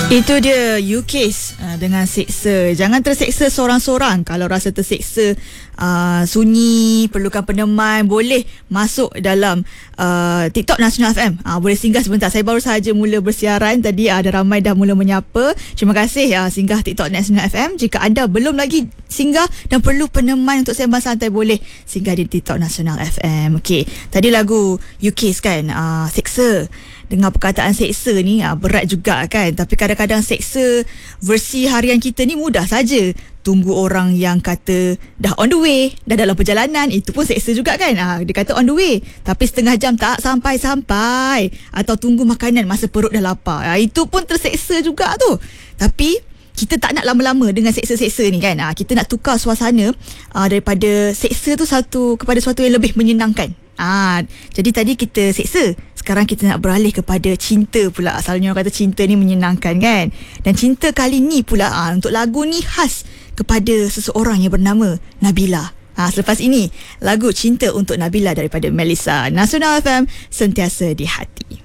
Itu dia UKIS dengan seksa. Jangan terseksa seorang-seorang. Kalau rasa terseksa, sunyi, perlukan peneman, boleh masuk dalam TikTok Nasional FM. Boleh singgah sebentar. Saya baru sahaja mula bersiaran. Tadi ada ramai dah mula menyapa. Terima kasih singgah TikTok Nasional FM. Jika anda belum lagi singgah dan perlu peneman untuk sembang santai, boleh singgah di TikTok Nasional FM. Okey, tadi lagu UKIS kan, seksa. Dengar perkataan seksa ni berat juga kan. Tapi kadang-kadang seksa versi harian kita ni mudah saja. Tunggu orang yang kata dah on the way, dah dalam perjalanan, itu pun seksa juga kan. Dia kata on the way, tapi setengah jam tak sampai-sampai. Atau tunggu makanan masa perut dah lapar. Itu pun terseksa juga tu. Tapi kita tak nak lama-lama dengan seksa-seksa ni kan. Kita nak tukar suasana daripada seksa tu kepada sesuatu yang lebih menyenangkan. Jadi tadi kita seksa, sekarang kita nak beralih kepada cinta pula. Asalnya orang kata cinta ni menyenangkan kan. Dan cinta kali ni pula untuk lagu ni khas kepada seseorang yang bernama Nabila. Selepas ini lagu Cinta untuk Nabila daripada Melissa. Nasional FM, sentiasa di hati.